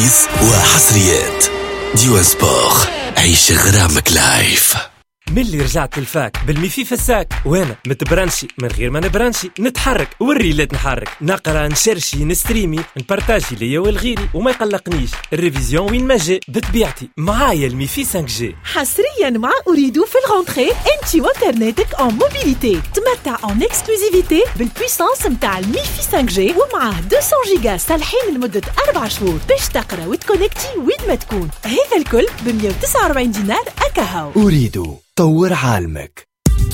جوائز وحصريات. ديوان سبور، عيش غرامك لايف. من اللي رجعت الفاك بالميفي في الساك، وانا متبرنشي من غير ما نبرنشي، نتحرك والريلات نحرك، نقرا نشرشي نستريمي نبارتاجي ليا والغيري وما يقلقنيش الريفيزيون وين ما جاء بطبيعتي معايا الميفي 5G. حصريا مع أريدو في الغونتري انت وانترنتك اون موبيليتي، تمتع اون اكسكلوزيفيتي بالبويسانس متاع الميفي 5G ومعاه 200 جيجا صالحين لمدة 4 شهور باش تقرا وتكونكتي وين ما تكون. هذا الكل ب 149 دينار أكاهو. أريدو طور عالمك.